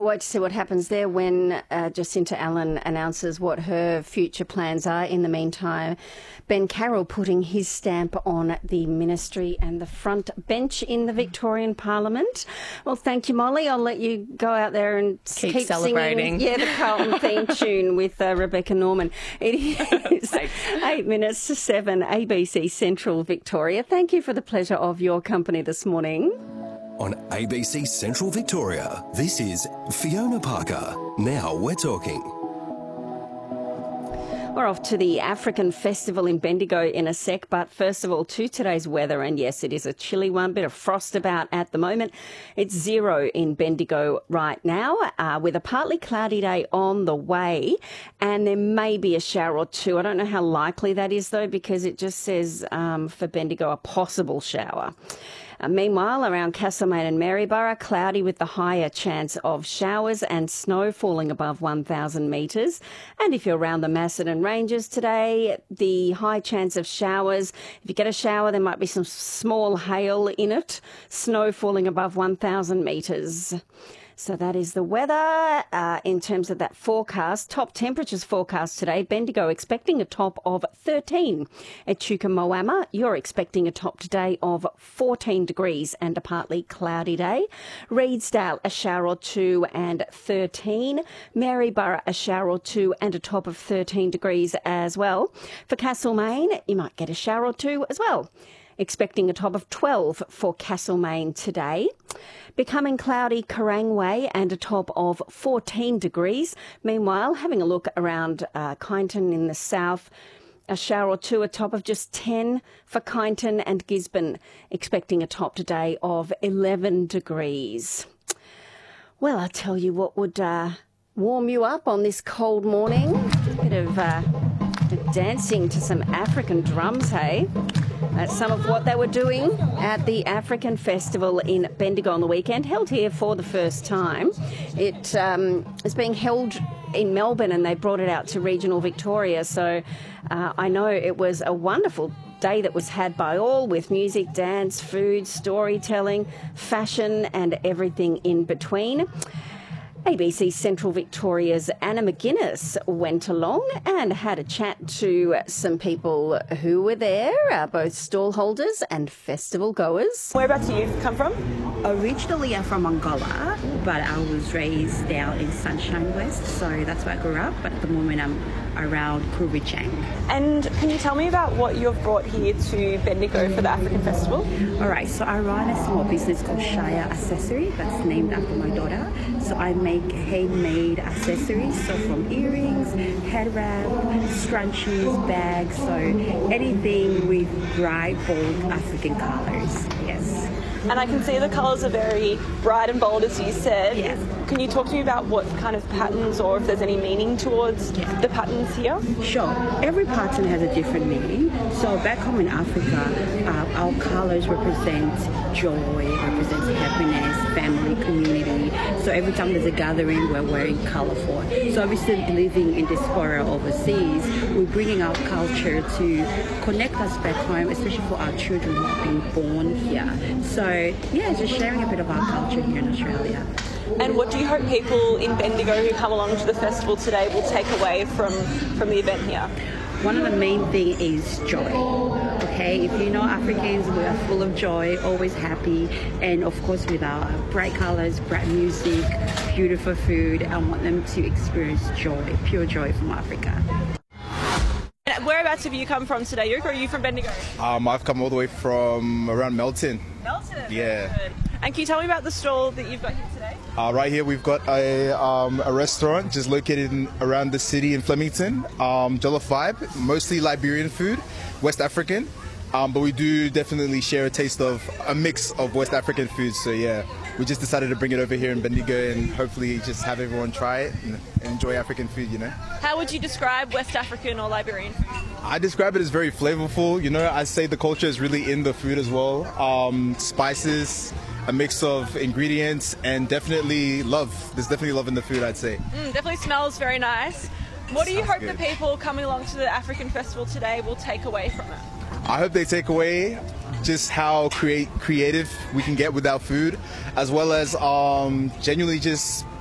wait to see what happens there when Jacinta Allen announces what her future plans are. In the meantime, Ben Carroll putting his stamp on the ministry and the front bench in the Victorian Parliament. Well, thank you, Molly. I'll let you go out there and keep celebrating. Singing, the Carlton theme tune with Rebecca Norman. It is 8 minutes to 7, ABC Central Victoria. Thank you for the pleasure of your company this morning. On ABC Central Victoria, this is Fiona Parker. Now we're talking. We're off to the African Festival in Bendigo in a sec, but first of all to today's weather, and yes, it is a chilly one, bit of frost about at the moment. It's 0 in Bendigo right now, with a partly cloudy day on the way, and there may be a shower or two. I don't know how likely that is though, because it just says for Bendigo a possible shower. Meanwhile, around Castlemaine and Maryborough, cloudy with the higher chance of showers and snow falling above 1,000 metres. And if you're around the Macedon Ranges today, the high chance of showers. If you get a shower, there might be some small hail in it. Snow falling above 1,000 metres. So that is the weather. In terms of that forecast, top temperatures forecast today. Bendigo expecting a top of 13. At Chuka-Moama, you're expecting a top today of 14 degrees and a partly cloudy day. Reedsdale, a shower or two and 13. Maryborough, a shower or two and a top of 13 degrees as well. For Castlemaine, you might get a shower or two as well. Expecting a top of 12 for Castlemaine today. Becoming cloudy, Karangway, and a top of 14 degrees. Meanwhile, having a look around Kyneton in the south, a shower or two, a top of just 10 for Kyneton and Gisborne. Expecting a top today of 11 degrees. Well, I tell you what would warm you up on this cold morning. A bit of dancing to some African drums, hey? That's some of what they were doing at the African Festival in Bendigo on the weekend, held here for the first time. It is being held in Melbourne and they brought it out to regional Victoria. So I know it was a wonderful day that was had by all, with music, dance, food, storytelling, fashion and everything in between. ABC Central Victoria's Anna McGuinness went along and had a chat to some people who were there, both stall holders and festival goers. Whereabouts do you come from? Originally I'm from Angola, but I was raised down in Sunshine West, so that's where I grew up, but at the moment I'm around Krubichang. And can you tell me about what you've brought here to Bendigo for the African Festival? Alright, so I run a small business called Shire Accessory that's named after my daughter. So I make handmade accessories, so from earrings, head wrap, scrunchies, bags, so anything with bright, bold African colours, yes. And I can see the colours are very bright and bold, as you said. Yes. Can you talk to me about what kind of patterns, or if there's any meaning towards the patterns here? Sure. Every pattern has a different meaning. So back home in Africa, our colours represent joy, represents happiness, family, community. So every time there's a gathering, we're wearing colourful. So obviously living in diaspora overseas, we're bringing our culture to connect us back home, especially for our children who have been born here. So yeah, just sharing a bit of our culture here in Australia. And what do you hope people in Bendigo who come along to the festival today will take away from the event here? One of the main things is joy. Okay, if you know Africans, we are full of joy, always happy, and of course with our bright colours, bright music, beautiful food. I want them to experience joy, pure joy from Africa. And whereabouts have you come from today? Or are you from Bendigo? I've come all the way from around Melton. Melton? Yeah. Good. And can you tell me about the stall that you've got here today? Right here we've got a restaurant just located around the city in Flemington. Jollof Vibe, mostly Liberian food, West African. But we do definitely share a taste of a mix of West African food. So yeah, we just decided to bring it over here in Bendigo and hopefully just have everyone try it and enjoy African food, you know. How would you describe West African or Liberian food? I describe it as very flavorful, you know. I say the culture is really in the food as well. Spices, a mix of ingredients, and definitely love. There's definitely love in the food, I'd say. Definitely smells very nice. What do you Sounds hope good. the people coming along to the African Festival today will take away from it? I hope they take away just how creative we can get with our food, as well as genuinely just